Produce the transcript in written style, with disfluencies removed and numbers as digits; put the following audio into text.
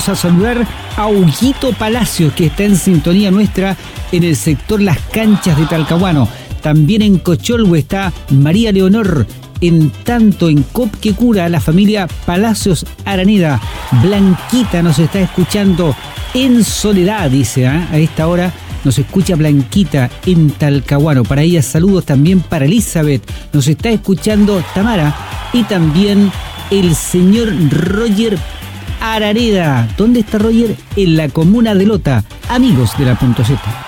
vamos a saludar a Huguito Palacios, que está en sintonía nuestra en el sector Las Canchas de Talcahuano. También en Cocholhue está María Leonor. En tanto, en Copquecura, la familia Palacios Araneda. Blanquita nos está escuchando en Soledad, dice, a esta hora nos escucha Blanquita en Talcahuano. Para ella, saludos también para Elizabeth. Nos está escuchando Tamara y también el señor Roger Araneda. ¿Dónde está Roger? En la comuna de Lota. Amigos de la Punto Z.